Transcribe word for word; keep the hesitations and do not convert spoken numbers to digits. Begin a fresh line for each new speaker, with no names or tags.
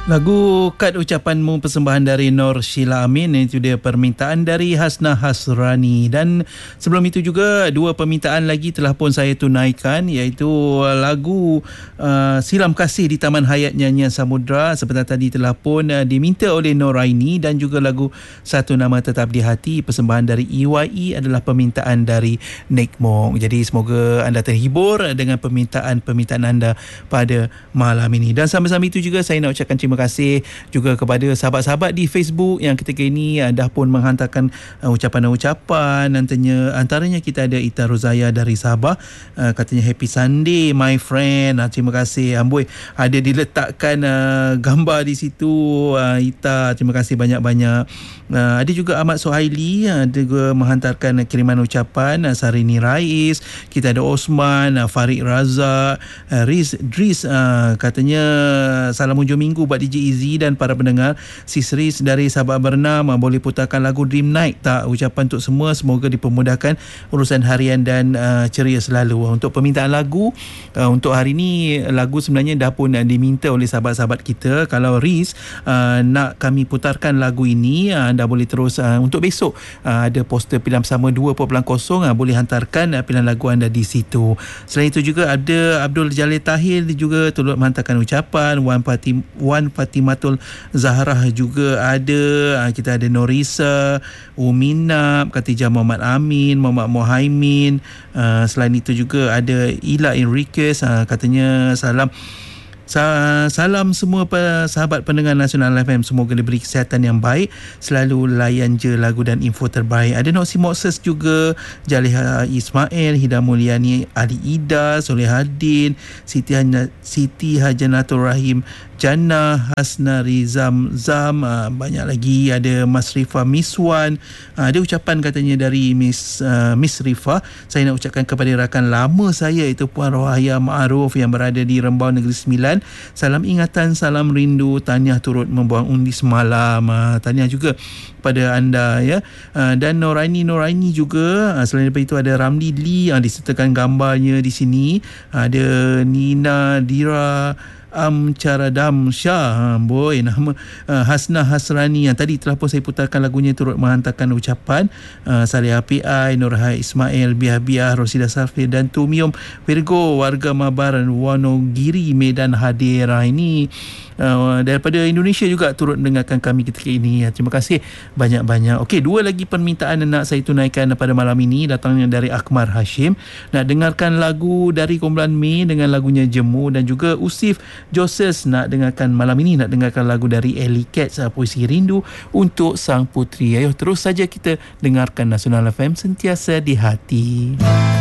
Lagu Kad Ucapanmu persembahan dari Nur Sheila Amin, itu dia permintaan dari Hasna Hasrani. Dan sebelum itu juga dua permintaan lagi telah pun saya tunaikan, iaitu lagu uh, Silam Kasih di Taman Hayat Nyanyian Samudra seperti tadi telah pun uh, diminta oleh Noraini, dan juga lagu Satu Nama Tetap di Hati persembahan dari E Y E adalah permintaan dari Nick Mong. Jadi semoga anda terhibur dengan permintaan-permintaan anda pada malam ini. Dan sama-sama itu juga saya nak ucapkan terima Terima kasih juga kepada sahabat-sahabat di Facebook yang ketika ini uh, dah pun menghantarkan uh, ucapan-ucapan. Nantinya antaranya kita ada Ita Rozaya dari Sabah, uh, katanya happy Sunday my friend. Uh, terima kasih amboi, ada diletakkan uh, gambar di situ uh, Ita, terima kasih banyak-banyak. Uh, ada juga Ahmad Sohaili, uh, dia juga menghantarkan uh, kiriman ucapan. uh, Sarini Rais, kita ada Osman, uh, Farid Razak, uh, Riz Dris, uh, katanya salam hujung minggu buat D J Izzy dan para pendengar. Sis Riz dari Sabah Bernam, boleh putarkan lagu Dream Night tak? Ucapan untuk semua, semoga dipermudahkan urusan harian dan uh, ceria selalu. Untuk permintaan lagu uh, untuk hari ini, lagu sebenarnya dah pun uh, diminta oleh sahabat-sahabat kita. Kalau Riz uh, nak kami putarkan lagu ini, uh, anda boleh terus uh, untuk besok uh, ada poster pilihan bersama dua titik kosong, uh, boleh hantarkan uh, pilihan lagu anda di situ. Selain itu juga ada Abdul Jalil Tahir juga turut menghantarkan ucapan. Wan Fatim Wan Fatimatul Zahrah juga ada. Kita ada Norisa, Uminab, Khatijah Muhammad Amin, Muhammad Mohaimin. Selain itu juga ada Ila Enriquez, katanya salam Salam semua sahabat pendengar Nasional F M, semoga diberi kesihatan yang baik, selalu layan je lagu dan info terbaik. Ada Noksi Mokses juga, Jaliha Ismail, Hida Mulyani, Ali Ida, Solehadin, Siti, Han- Siti Hajanatul Rahim, Jannah, Hasna Rizam Zam, uh, banyak lagi. Ada Mas Rifa Miswan, uh, ada ucapan katanya dari Miss uh, Miss Rifa, saya nak ucapkan kepada rakan lama saya, itu Puan Rohaya Ma'aruf yang berada di Rembau Negeri Sembilan, salam ingatan, salam rindu, tahniah turut membuang undi semalam. Uh, tahniah juga kepada anda ya. Uh, dan Noraini Noraini juga, uh, selain daripada itu ada Ramli Lee yang disertakan gambarnya di sini. Uh, ada Nina Dira Am Caradam Shah, boy, nama uh, Hasna Hasrani yang tadi telah pun saya putarkan lagunya, turut menghantarkan ucapan. uh, Salih P I, Nurhai Ismail, Biah Biah, Rosida Safir dan Tumium Virgo, warga Mabaran Wonogiri, Medan hadir. uh, ini uh, daripada Indonesia juga turut mendengarkan kami ketika ini. uh, Terima kasih banyak-banyak. Okey, dua lagi permintaan yang nak saya tunaikan pada malam ini, datangnya dari Akmar Hashim. Nak dengarkan lagu dari kumpulan Mei dengan lagunya Jemu, dan juga Usif Joses nak dengarkan malam ini, nak dengarkan lagu dari Ellie Cats, Puisi Rindu untuk Sang Putri. Ayo terus saja kita dengarkan Nasional F M, sentiasa di hati.